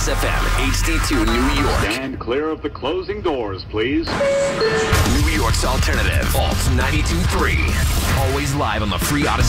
Kiss FM, HD2 New York. Stand clear of the closing doors, please. New York's alternative, Alt 92.3. Always live on the free Odyssey.